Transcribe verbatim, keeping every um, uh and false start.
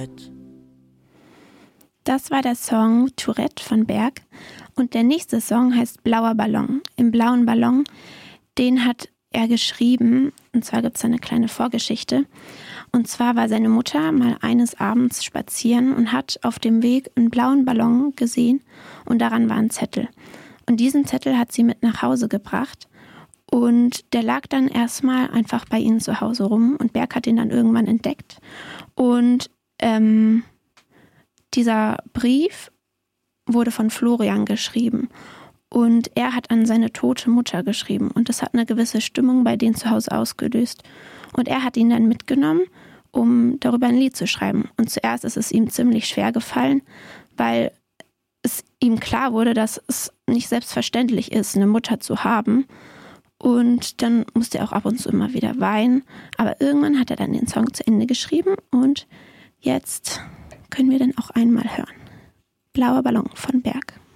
Tourette. Das war der Song Tourette von Berg. Und der nächste Song heißt Blauer Ballon. Im blauen Ballon, den hat er geschrieben. Und zwar gibt es eine kleine Vorgeschichte. Und zwar war seine Mutter mal eines Abends spazieren und hat auf dem Weg einen blauen Ballon gesehen. Und daran war ein Zettel. Und diesen Zettel hat sie mit nach Hause gebracht. Und der lag dann erstmal einfach bei ihnen zu Hause rum. Und Berg hat ihn dann irgendwann entdeckt. Und ähm, dieser Brief wurde von Florian geschrieben. Und er hat an seine tote Mutter geschrieben. Und das hat eine gewisse Stimmung bei denen zu Hause ausgelöst. Und er hat ihn dann mitgenommen, um darüber ein Lied zu schreiben. Und zuerst ist es ihm ziemlich schwer gefallen, weil es ihm klar wurde, dass es nicht selbstverständlich ist, eine Mutter zu haben. Und dann musste er auch ab und zu immer wieder weinen. Aber irgendwann hat er dann den Song zu Ende geschrieben. Und jetzt können wir den auch einmal hören. Blauer Ballon von Berg.